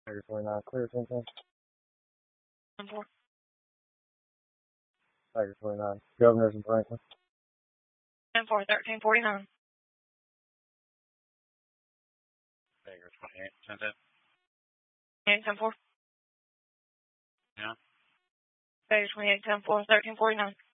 Tiger 29, clear 10-10. 10-4. Tiger 29, Governors and Franklin. 10-4, 1349. Tiger 28, 10-10. 10-4. Yeah. Tiger 28, 10-4, 1349.